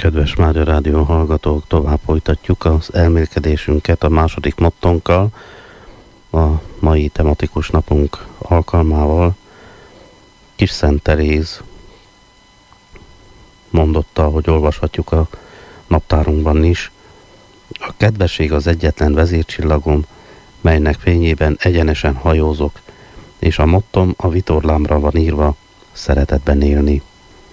Kedves Mária Rádió hallgatók, tovább folytatjuk az elmélkedésünket a második mottónkkal, a mai tematikus napunk alkalmával. Kis Szent Teréz mondotta, hogy olvashatjuk a naptárunkban is: a kedvesség az egyetlen vezércsillagom, melynek fényében egyenesen hajózok, és a mottom a vitorlámra van írva: szeretetben élni.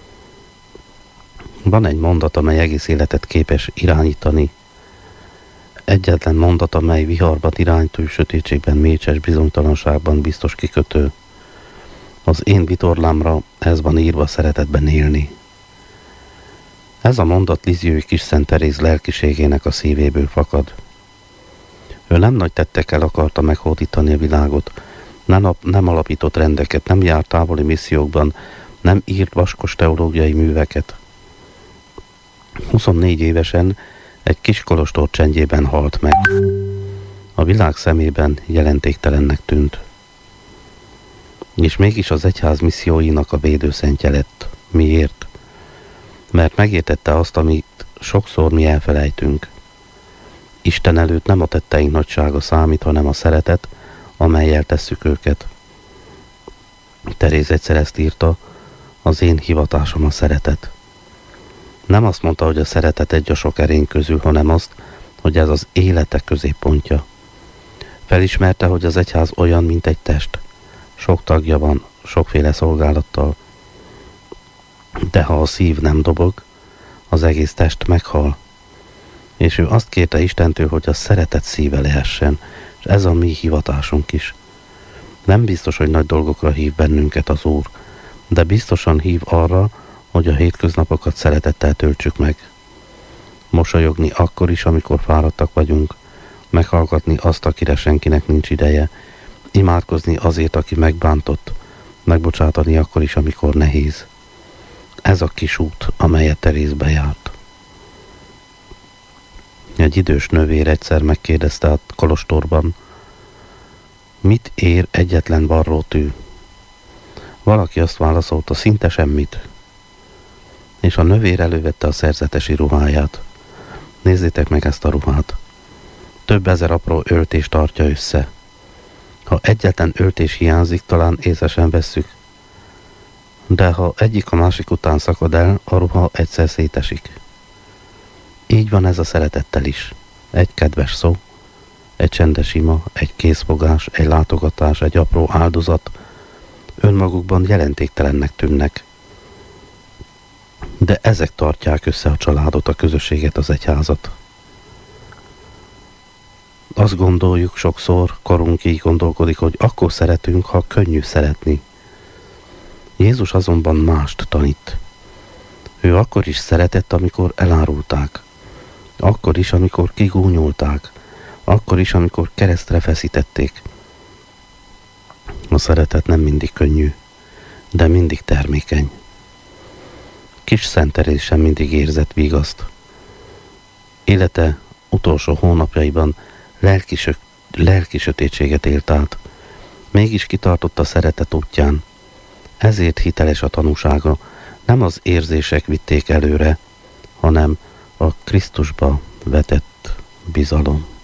Van egy mondat, amely egész életet képes irányítani. Egyetlen mondat, amely viharban irányító, sötétségben, mécses bizonytalanságban biztos kikötő. Az én vitorlámra ez van írva: szeretetben élni. Ez a mondat Lisieux Kis Szent Teréz lelkiségének a szívéből fakad. Ő nem nagy tettekkel akarta meghódítani a világot, nem alapított rendeket, nem járt távoli missziókban, nem írt vaskos teológiai műveket. 24 évesen egy kis kolostor csendjében halt meg. A világ szemében jelentéktelennek tűnt. És mégis az egyház misszióinak a védőszentje lett. Miért? Mert megértette azt, amit sokszor mi elfelejtünk. Isten előtt nem a tetteink nagysága számít, hanem a szeretet, amellyel tesszük őket. Teréz egyszer ezt írta: az én hivatásom a szeretet. Nem azt mondta, hogy a szeretet egy a sok erény közül, hanem azt, hogy ez az életek középpontja. Felismerte, hogy az egyház olyan, mint egy test. Sok tagja van, sokféle szolgálattal. De ha a szív nem dobog, az egész test meghal. És ő azt kérte Istentől, hogy a szeretet szíve lehessen, és ez a mi hivatásunk is. Nem biztos, hogy nagy dolgokra hív bennünket az Úr, de biztosan hív arra, hogy a hétköznapokat szeretettel töltsük meg. Mosolyogni akkor is, amikor fáradtak vagyunk, meghallgatni azt, akire senkinek nincs ideje, imádkozni azért, aki megbántott, megbocsátani akkor is, amikor nehéz. Ez a kis út, amelyet Teréz bejárt. Egy idős nővér egyszer megkérdezte a kolostorban: mit ér egyetlen varrótű? Valaki azt válaszolta: szinte semmit. És a nővér elővette a szerzetesi ruháját. Nézzétek meg ezt a ruhát. Több ezer apró öltés tartja össze. Ha egyetlen öltés hiányzik, talán észre sem vesszük. De ha egyik a másik után szakad el, a ruha egyszer szétesik. Így van ez a szeretettel is. Egy kedves szó, egy csendes ima, egy készfogás, egy látogatás, egy apró áldozat önmagukban jelentéktelennek tűnnek. De ezek tartják össze a családot, a közösséget, az egyházat. Azt gondoljuk sokszor, korunk így gondolkodik, hogy akkor szeretünk, ha könnyű szeretni. Jézus azonban mást tanít. Ő akkor is szeretett, amikor elárulták. Akkor is, amikor kigúnyolták. Akkor is, amikor keresztre feszítették. A szeretet nem mindig könnyű, de mindig termékeny. Kis Szent Teréz sem mindig érzett vigaszt. Élete utolsó hónapjaiban lelki sötétséget élt át. Mégis kitartott a szeretet útján. Ezért hiteles a tanúsága. Nem az érzések vitték előre, hanem a Krisztusba vetett bizalom.